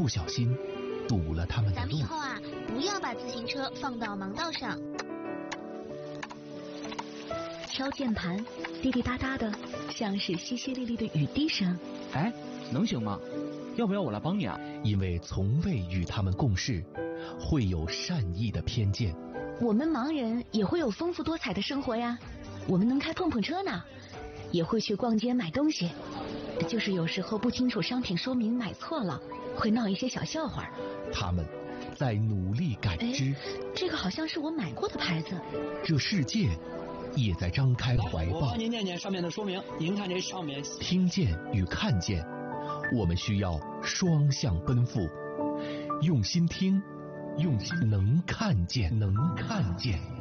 不小心堵了他们的咱们以路。 后啊，不要把自行车放到盲道上。 敲键盘，滴滴答答的，像是淅淅沥沥的雨滴声。 哎，能行吗？要不要我来帮你啊？ 因为从未与他们共事，会有善意的偏见。 我们盲人也会有丰富多彩的生活呀，我们能开碰碰车呢，也会去逛街买东西，就是有时候不清楚商品说明买错了，会闹一些小笑话。 他们在努力感知， 这个好像是我买过的牌子。 这世界也在张开怀抱。 我帮您念念上面的说明，您看这上面。 听见与看见，我们需要双向奔赴，用心听，用心能看见，能看见。